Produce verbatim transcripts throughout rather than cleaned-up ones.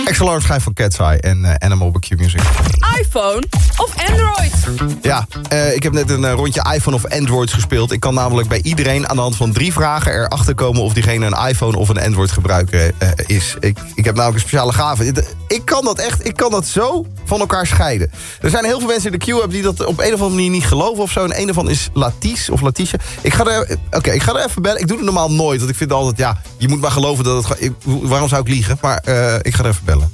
Extra Large schijf van Cat's Eye en uh, Animal bij Q-Music. iPhone of Android? Ja, uh, ik heb net een uh, rondje iPhone of Android gespeeld. Ik kan namelijk bij iedereen aan de hand van drie vragen erachter komen of diegene een iPhone of een Android gebruiker uh, is. Ik, ik heb namelijk een speciale gave. Ik kan dat echt, ik kan dat zo van elkaar scheiden. Er zijn heel veel mensen in de Q-app die dat op een of andere manier niet geloven of zo. En een ervan is Laties of Letitia. Ik ga er, oké, okay, ik ga er even bellen. Ik doe het normaal nooit, want ik vind altijd, ja, je moet maar geloven dat het... Ik, waarom zou ik liegen? Maar uh, ik ga er even bellen.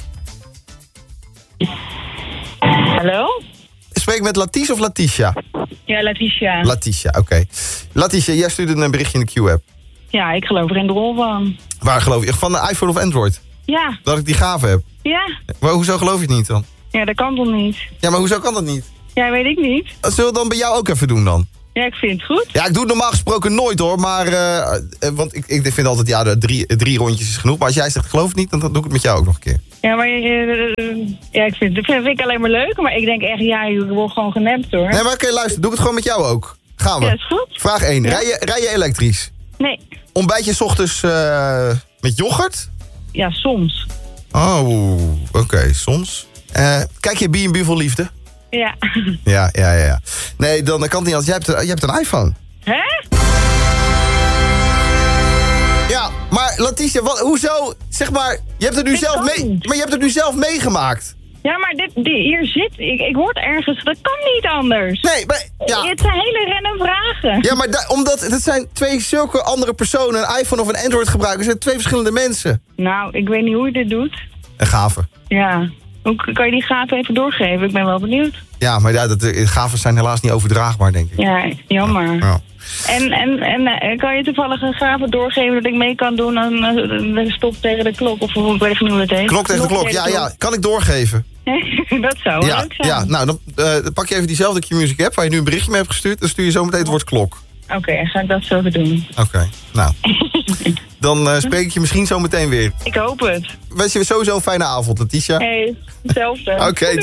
Hallo? Spreek ik met Laties of Letitia? Ja, Letitia. Letitia, oké. Okay. Letitia, jij stuurde een berichtje in de Q-app. Ja, ik geloof er in de rol van. Waar geloof je? Van de iPhone of Android? Ja. Dat ik die gave heb? Ja. Maar hoezo geloof je het niet dan? Ja, dat kan toch niet? Ja, maar hoezo kan dat niet? Ja, weet ik niet. Zullen we het dan bij jou ook even doen dan? Ja, ik vind het goed. Ja, ik doe het normaal gesproken nooit hoor, maar... Uh, want ik, ik vind altijd, ja, de drie, drie rondjes is genoeg. Maar als jij zegt, ik geloof het niet, dan doe ik het met jou ook nog een keer. Ja, maar uh, ja, ik vind, dat vind ik alleen maar leuk. Maar ik denk echt, ja, je wordt gewoon genept hoor. Nee, maar oké, okay, luister, doe ik het gewoon met jou ook. Gaan we. Ja, is goed. Vraag één. Ja. Rij, je, rij je elektrisch? Nee. Ontbijt je 's ochtends uh, met yoghurt? Ja, soms. Oh, oké, okay, soms. Uh, kijk je B en B vol liefde? Ja. Ja, ja, ja, ja. Nee, dan kan het niet als... Jij hebt, jij hebt een iPhone. Hè? Ja, maar Letitia, wat, hoezo? Zeg maar, je hebt het nu dit zelf mee... Maar je hebt het nu zelf meegemaakt. Ja, maar dit, dit, hier zit... Ik, ik word ergens... Dat kan niet anders. Nee, maar... Ja. Het zijn hele random vragen. Ja, maar da, omdat het zijn twee zulke andere personen... een iPhone of een Android gebruiken. Het zijn twee verschillende mensen. Nou, ik weet niet hoe je dit doet. Een gave. Ja. Hoe kan je die gave even doorgeven? Ik ben wel benieuwd. Ja, maar ja, de gaven zijn helaas niet overdraagbaar, denk ik. Ja, jammer. Ja. Ja. En, en, en kan je toevallig een gave doorgeven dat ik mee kan doen aan de stop tegen de klok? Of hoe ik weet niet hoe het heet. Klok tegen de klok, ja, ja. Kan ik doorgeven? Dat zou ja, leuk zijn. Ja, nou, dan, uh, dan pak je even diezelfde Q-Music app waar je nu een berichtje mee hebt gestuurd. Dan stuur je zo meteen het woord klok. Oké, okay, ga ik dat zo doen. Oké, okay, nou. Dan uh, spreek ik je misschien zo meteen weer. Ik hoop het. Wens je sowieso een fijne avond, Letitia. Hey, hetzelfde. Oké, okay,